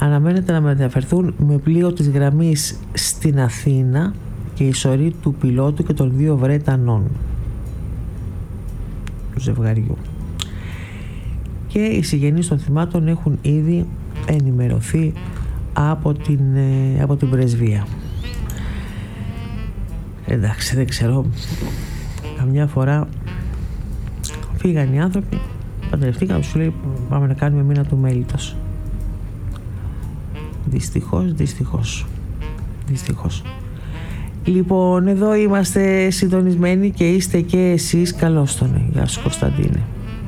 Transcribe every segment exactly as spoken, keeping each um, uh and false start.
αναμένεται να μεταφερθούν με πλοίο της γραμμής στην Αθήνα και η σωρή του πιλότου και των δύο Βρετανών του ζευγαριού. Και οι συγγενείς των θυμάτων έχουν ήδη ενημερωθεί από την, από την πρεσβεία. Εντάξει, δεν ξέρω, καμιά φορά φύγαν οι άνθρωποι, παντρευτήκαν, σου λέει πάμε να κάνουμε μήνα του μέλιτος. Δυστυχώς, δυστυχώς, δυστυχώς. Λοιπόν, εδώ είμαστε συντονισμένοι και είστε και εσείς. Καλώς τον. Γεια σου Κωνσταντίνε.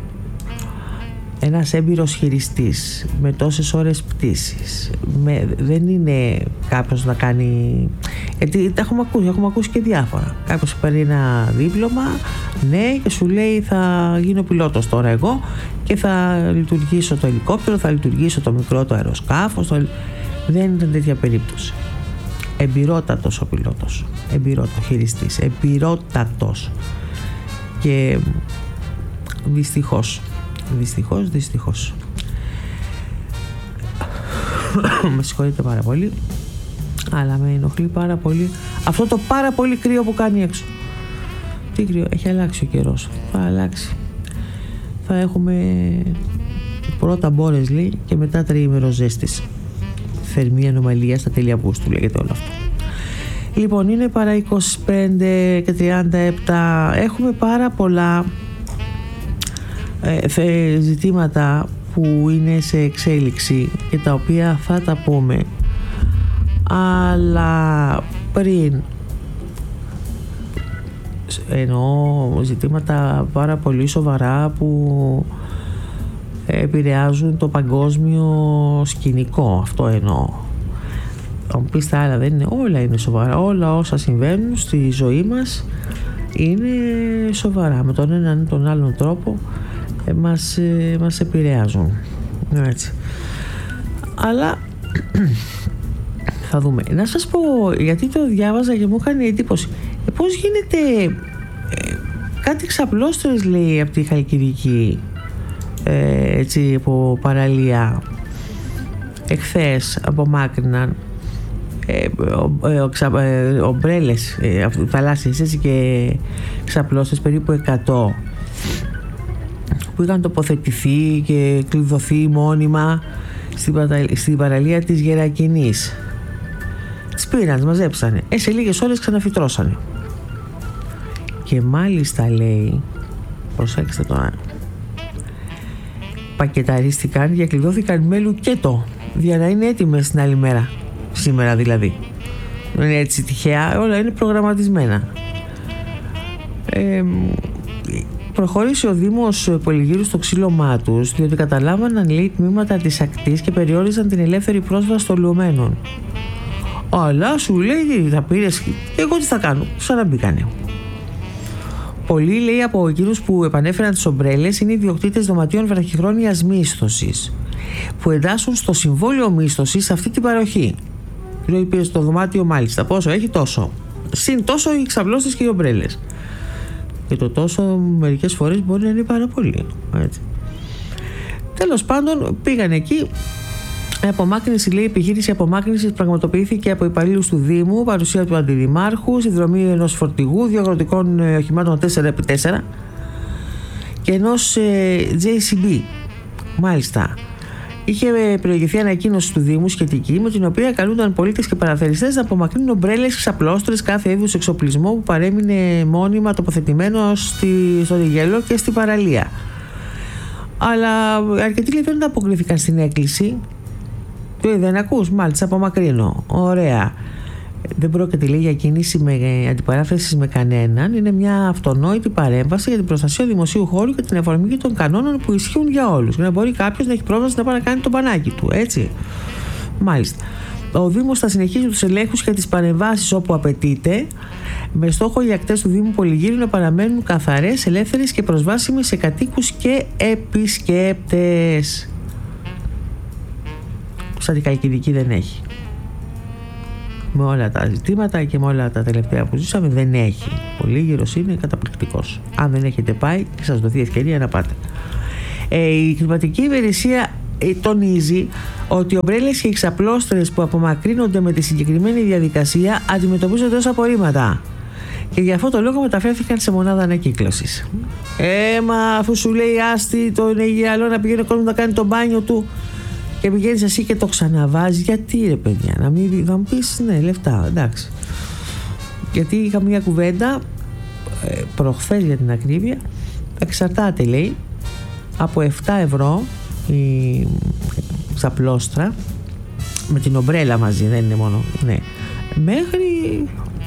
Ένας έμπειρος χειριστής με τόσες ώρες πτήσης, με, δεν είναι κάποιος να κάνει, γιατί τα έχουμε ακούσει, έχουμε ακούσει και διάφορα. Κάποιος παίρνει ένα δίπλωμα, ναι, και σου λέει θα γίνω πιλότος τώρα εγώ και θα λειτουργήσω το ελικόπτερο, θα λειτουργήσω το μικρό το αεροσκάφος. Το... Δεν ήταν τέτοια περίπτωση. Εμπειρότατος ο πιλότος, εμπειρότατος χειριστής, εμπειρότατος. Και δυστυχώς Δυστυχώς, δυστυχώς. Με συγχωρείτε πάρα πολύ, αλλά με ενοχλεί πάρα πολύ αυτό το πάρα πολύ κρύο που κάνει έξω. Τι κρύο, έχει αλλάξει ο καιρός. Θα αλλάξει. Θα έχουμε πρώτα μπόρες, λέει, και μετά τριήμερο ζέστης. Θερμή ανομαλία στα τέλη Αυγούστου, λέγεται όλο αυτό. Λοιπόν, είναι παρά είκοσι πέντε και τριάντα επτά. Έχουμε πάρα πολλά ε, ζητήματα που είναι σε εξέλιξη και τα οποία θα τα πούμε, αλλά πριν, εννοώ ζητήματα πάρα πολύ σοβαρά που επηρεάζουν το παγκόσμιο σκηνικό, αυτό εννοώ. Αν πεις τα άλλα δεν είναι, όλα είναι σοβαρά, όλα όσα συμβαίνουν στη ζωή μας είναι σοβαρά, με τον έναν ή τον άλλον τρόπο ε, μας, ε, μας επηρεάζουν, έτσι. Αλλά θα δούμε. Να σας πω, γιατί το διάβαζα και μου έκανε εντύπωση, ε, πώς γίνεται ε, κάτι ξαπλώστρες, λέει, από τη Χαλκιδική, ε, έτσι, από παραλία εχθές απομάκρυναν ε, ε, ε, ομπρέλες ε, θαλάσσιες, έτσι, και ξαπλώστες περίπου εκατό που είχαν τοποθετηθεί και κλειδωθεί μόνιμα στην, πατα, στην παραλία της Γερακινής. Τις πήραν, τις μαζέψανε, ε, σε λίγες ώρες ξαναφυτρώσανε. Και μάλιστα, λέει, προσέξτε τώρα, πακεταρίστηκαν και κλειδώθηκαν μέλου και το, για να είναι έτοιμες την άλλη μέρα, σήμερα δηλαδή. Δεν είναι έτσι τυχαία, όλα είναι προγραμματισμένα. Ε, προχώρησε ο Δήμος Πολυγύρου στο ξύλωμά τους, διότι καταλάβαναν, λέει, τμήματα της ακτής και περιόριζαν την ελεύθερη πρόσβαση των λιωμένων. Αλλά σου λέει, θα πήρες, εγώ τι θα κάνω, ξαναμπήκανε. Πολλοί, λέει, από εκείνους που επανέφεραν τις ομπρέλες είναι ιδιοκτήτες δωματίων βραχυχρόνιας μίσθωσης, που εντάσσουν στο συμβόλαιο μίσθωσης σε αυτή την παροχή. Δηλαδή, πήρες το δωμάτιο, μάλιστα, πόσο έχει, τόσο. Συν τόσο οι ξαπλώστες και οι ομπρέλες. Και το τόσο μερικές φορές μπορεί να είναι πάρα πολύ. Έτσι. Τέλος πάντων, πήγαν εκεί. Η απομάκρυνση, λέει, η επιχείρηση απομάκρυνσης πραγματοποιήθηκε από υπαλλήλους του Δήμου, παρουσία του Αντιδημάρχου, συνδρομή ενός φορτηγού, δύο αγροτικών ε, οχημάτων τέσσερα επί τέσσερα και ενός ε, τζέι σι μπι. Μάλιστα. Είχε προηγηθεί ανακοίνωση του Δήμου σχετική, με την οποία καλούνταν πολίτες και παραθεριστές να απομακρύνουν ομπρέλες, ξαπλώστρες, κάθε είδους εξοπλισμό που παρέμεινε μόνιμα τοποθετημένο στη, στο Ριγέλο και στη παραλία. Αλλά αρκετοί, λέει, δεν αποκρίθηκαν στην έκκληση. Του δεν ακούς, μάλιστα, απομακρύνω. Ωραία. Δεν πρόκειται, λέει, για κίνηση με αντιπαράθεση με κανέναν. Είναι μια αυτονόητη παρέμβαση για την προστασία δημοσίου χώρου και την εφαρμογή των κανόνων που ισχύουν για όλους. Για να μπορεί κάποιος να έχει πρόσβαση να πάει να κάνει το μπανάκι του, έτσι. Μάλιστα. Ο Δήμος θα συνεχίσει τους ελέγχους και τις παρεμβάσεις όπου απαιτείται, με στόχο οι ακτές του Δήμου Πολυγύρου να παραμένουν καθαρές, ελεύθερες και προσβάσιμες σε κατοίκους και επισκέπτες. Σαν την Χαλκιδική δεν έχει. Με όλα τα ζητήματα και με όλα τα τελευταία που ζήσαμε δεν έχει. Πολύγυρος είναι καταπληκτικός. Αν δεν έχετε πάει, σας δοθεί ευκαιρία να πάτε. Ε, η κλιματική υπηρεσία ε, τονίζει ότι οι ομπρέλες και οι ξαπλώστρες που απομακρύνονται με τη συγκεκριμένη διαδικασία αντιμετωπίζονται ως απορρίμματα και γι' αυτό το λόγο μεταφέρθηκαν σε μονάδα ανακύκλωσης. Ε, μα αφού σου λέει άστι το είναι γυαλό να πηγαίνει ο κόσμος να κάνει το μπάνιο του και πηγαίνεις εσύ και το ξαναβάζει, γιατί ρε παιδιά, να μην θα μου πεις ναι λεφτά, εντάξει. Γιατί είχα μια κουβέντα ε, προχθές για την ακρίβεια, εξαρτάται λέει από επτά ευρώ η ξαπλώστρα με την ομπρέλα μαζί, δεν είναι μόνο, ναι, μέχρι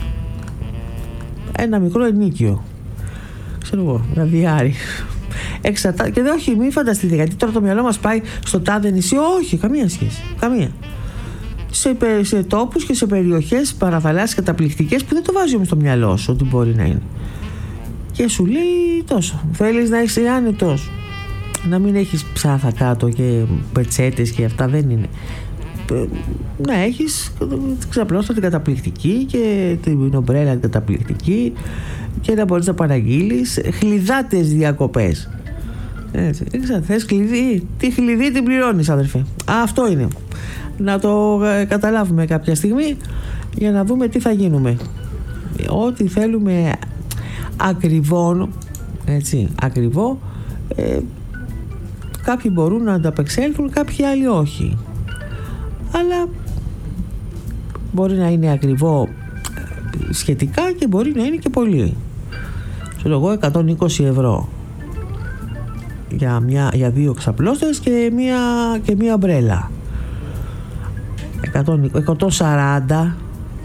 ένα μικρό ενίκιο, ξέρω εγώ, ένα διάρρη. Εξαρτάται, και δεν, όχι, μην φανταστείτε, γιατί τώρα το μυαλό μας πάει στο τάδε νησί, όχι, καμία σχέση, καμία. Σε, σε τόπους και σε περιοχές παραθαλάσσιες καταπληκτικές που δεν το βάζει όμως στο μυαλό σου ότι μπορεί να είναι. Και σου λέει τόσο. Θέλεις να έχεις άνετος, να μην έχεις ψάθα κάτω και πετσέτες και αυτά, δεν είναι. Να έχεις ξαπλώστρα την καταπληκτική και την ομπρέλα την καταπληκτική και να μπορείς να παραγγείλεις χλιδάτες διακοπές. Έτσι. Θες κλειδί, τι κλειδί την πληρώνεις αδερφέ. Αυτό είναι. Να το καταλάβουμε κάποια στιγμή για να δούμε τι θα γίνουμε. Ό,τι θέλουμε ακριβό, έτσι, ακριβό, ε, κάποιοι μπορούν να ανταπεξέλθουν, κάποιοι άλλοι όχι. Αλλά μπορεί να είναι ακριβό σχετικά και μπορεί να είναι και πολύ. Ξέρω εγώ, εκατόν είκοσι ευρώ για, μια, για δύο ξαπλώστες και μία, και μία ομπρέλα. εκατόν σαράντα.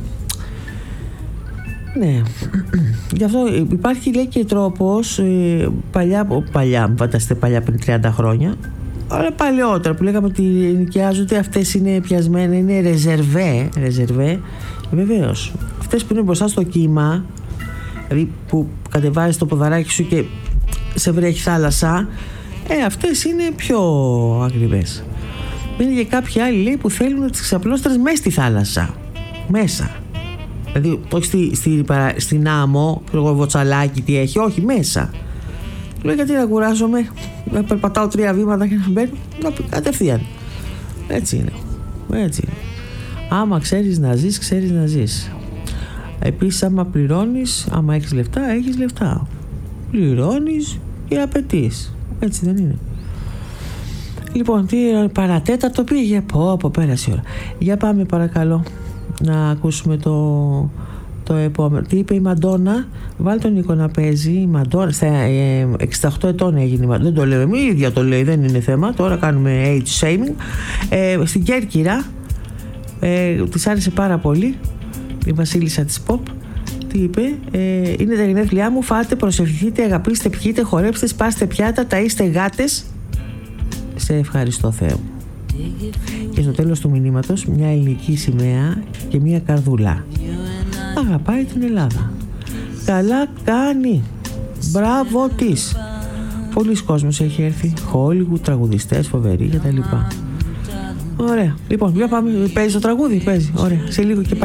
Ναι. Γι' αυτό υπάρχει λέει και τρόπος ε, παλιά, παλιά, φανταστείτε παλιά πριν τριάντα χρόνια, αλλά παλαιότερα που λέγαμε ότι νοικιάζονται, αυτές είναι πιασμένες, είναι ρεζερβέ, ρεζερβέ, βεβαίως. Αυτές που είναι μπροστά στο κύμα, δηλαδή που κατεβάζεις το ποδαράκι σου και σε βρέχει θάλασσα, ε, αυτές είναι πιο ακριβές. Είναι και κάποιοι άλλοι λέει που θέλουν τις ξαπλώστρες μέσα στη θάλασσα, μέσα. Δηλαδή όχι στη, στη, στην άμμο, το βοτσαλάκι τι έχει, όχι μέσα. Λέω γιατί να κουράζομαι, να περπατάω τρία βήματα και να μπαίνω, να κατευθείαν. Έτσι είναι. Έτσι είναι. Άμα ξέρεις να ζεις, ξέρεις να ζεις. Επίσης άμα πληρώνεις, άμα έχεις λεφτά, έχεις λεφτά. Πληρώνεις και απαιτείς. Έτσι δεν είναι? Λοιπόν, τι παρατέταρτο πήγε, πω πω πέρασε η ώρα. Για πάμε παρακαλώ να ακούσουμε το, το επόμενο. Τι είπε η Μαντόνα? Βάλει τον Νίκο να παίζει. Η Μαντόνα στα ε, εξήντα οκτώ ετών έγινε η Μαντόνα. Δεν το λέμε, η ίδια το λέει, δεν είναι θέμα. Τώρα κάνουμε age shaming. ε, Στην Κέρκυρα ε, της άρεσε πάρα πολύ η βασίλισσα της pop. Τι είπε? ε, είναι τα γενέθλιά μου, φάτε, προσευχηθείτε, αγαπήστε, πιείτε, χορέψτε, σπάστε πιάτα, ταΐστε γάτες. Σε ευχαριστώ Θεέ μου. Και στο τέλος του μηνύματος μια ελληνική σημαία και μια καρδούλα. Αγαπάει την Ελλάδα. Καλά κάνει. Μπράβο της. Πολλοί κόσμος έχει έρθει. Hollywood, τραγουδιστές, φοβεροί κτλ. Ωραία. Λοιπόν, για πάμε. Παίζει το τραγούδι, παίζει. Ωραία. Σε λίγο και